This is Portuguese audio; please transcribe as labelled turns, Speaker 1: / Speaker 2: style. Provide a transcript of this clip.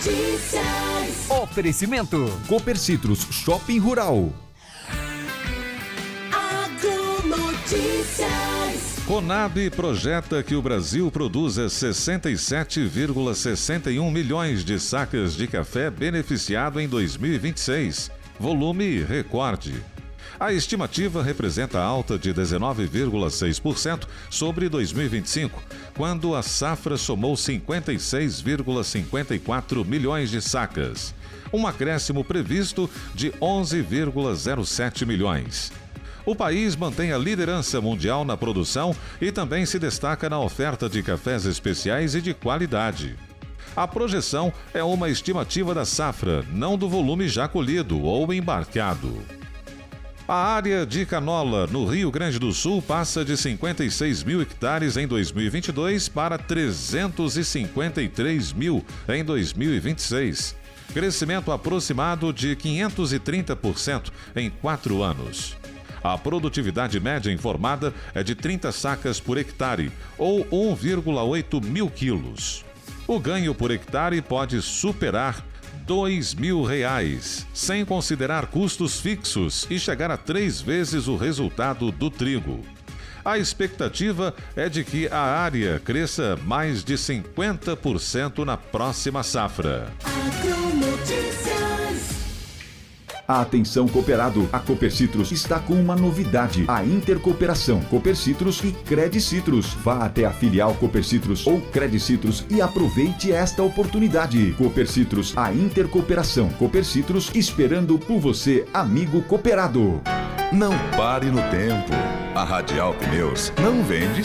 Speaker 1: Oferecimento Copercitros Shopping Rural.
Speaker 2: Conab projeta que o Brasil produza 67,61 milhões de sacas de café beneficiado em 2026, volume recorde. A estimativa representa alta de 19,6% sobre 2025, quando a safra somou 56,54 milhões de sacas, um acréscimo previsto de 11,07 milhões. O país mantém a liderança mundial na produção e também se destaca na oferta de cafés especiais e de qualidade. A projeção é uma estimativa da safra, não do volume já colhido ou embarcado. A área de canola no Rio Grande do Sul passa de 56 mil hectares em 2022 para 353 mil em 2026. Crescimento aproximado de 530% em 4 anos. A produtividade média informada é de 30 sacas por hectare, ou 1,8 mil quilos. O ganho por hectare pode superar R$2.000, sem considerar custos fixos, e chegar a 3 vezes o resultado do trigo. A expectativa é de que a área cresça mais de 50% na próxima safra.
Speaker 3: Atenção cooperado, a Copercitros está com uma novidade, a intercooperação Copercitros e Credicitrus. Vá até a filial Copercitros ou Credicitrus e aproveite esta oportunidade. Copercitros, a intercooperação Copercitros, esperando por você, amigo cooperado.
Speaker 4: Não pare no tempo. A Radial Pneus não vende